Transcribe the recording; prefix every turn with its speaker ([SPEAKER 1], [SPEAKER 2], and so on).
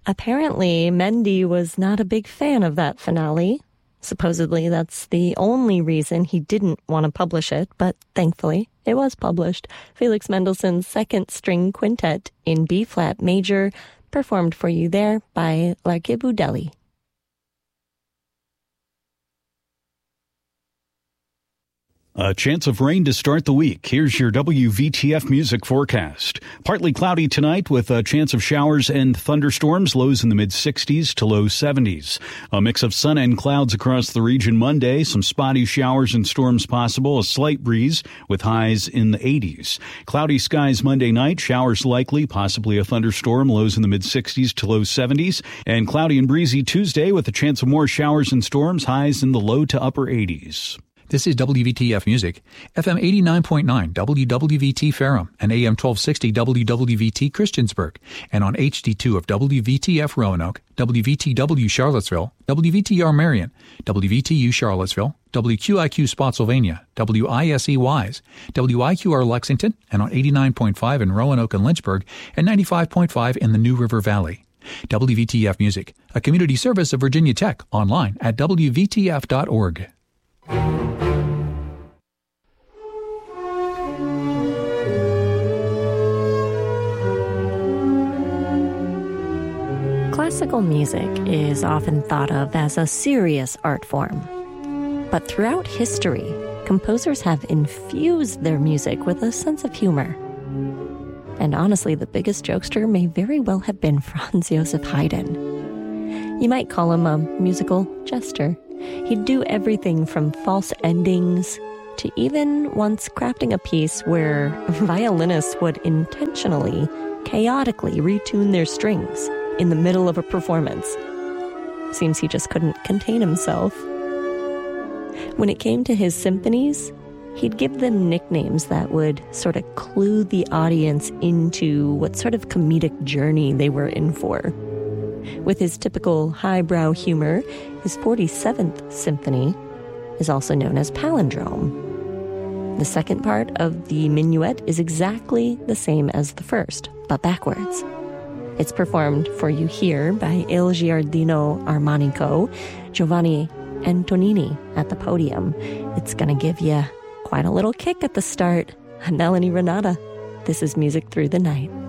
[SPEAKER 1] Apparently, Mendy was not a big fan of that finale. Supposedly, that's the only reason he didn't want to publish it, but thankfully, it was published. Felix Mendelssohn's Second String Quintet in B-flat major, performed for you there by L'Archibald.
[SPEAKER 2] A chance of rain to start the week. Here's your WVTF music forecast. Partly cloudy tonight with a chance of showers and thunderstorms, lows in the mid-60s to low 70s. A mix of sun and clouds across the region Monday, some spotty showers and storms possible, a slight breeze with highs in the 80s. Cloudy skies Monday night, showers likely, possibly a thunderstorm, lows in the mid-60s to low 70s. And cloudy and breezy Tuesday with a chance of more showers and storms, highs in the low to upper 80s.
[SPEAKER 3] This is WVTF Music, FM 89.9 WWVT Ferrum and AM 1260 WWVT Christiansburg, and on HD2 of WVTF Roanoke, WVTW Charlottesville, WVTR Marion, WVTU Charlottesville, WQIQ Spotsylvania, WISE Wise, WIQR Lexington, and on 89.5 in Roanoke and Lynchburg, and 95.5 in the New River Valley. WVTF Music, a community service of Virginia Tech, online at WVTF.org.
[SPEAKER 1] Classical music is often thought of as a serious art form. But throughout history, composers have infused their music with a sense of humor. And honestly, the biggest jokester may very well have been Franz Joseph Haydn. You might call him a musical jester. He'd do everything from false endings to even once crafting a piece where violinists would intentionally, chaotically retune their strings in the middle of a performance. Seems he just couldn't contain himself. When it came to his symphonies, he'd give them nicknames that would sort of clue the audience into what sort of comedic journey they were in for. With his typical highbrow humor, his 47th symphony is also known as Palindrome. The second part of the minuet is exactly the same as the first, but backwards. It's performed for you here by Il Giardino Armonico, Giovanni Antonini at the podium. It's going to give you quite a little kick at the start. I'm Melanie Renata. This is Music Through the Night.